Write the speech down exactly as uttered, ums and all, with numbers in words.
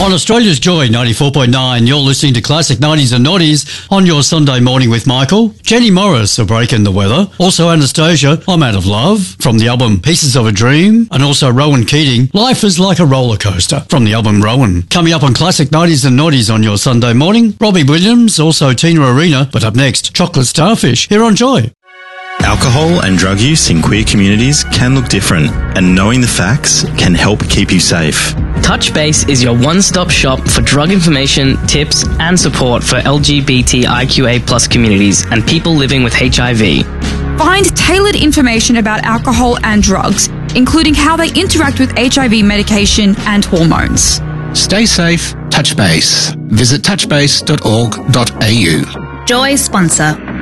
On Australia's Joy ninety-four point nine, you're listening to Classic nineties and Noughties on your Sunday morning with Michael. Jenny Morris, A Break in the Weather. Also Anastasia, I'm Out of Love, from the album Pieces of a Dream. And also Rowan Keating, Life is Like a Roller Coaster, from the album Rowan. Coming up on Classic nineties and Noughties on your Sunday morning, Robbie Williams, also Tina Arena. But up next, Chocolate Starfish, here on Joy. Alcohol and drug use in queer communities can look different, and knowing the facts can help keep you safe. Touchbase is your one-stop shop for drug information, tips, and support for L G B T I Q A plus communities and people living with H I V. Find tailored information about alcohol and drugs, including how they interact with H I V medication and hormones. Stay safe, Touchbase. Visit touchbase dot org dot a u. Joy sponsor.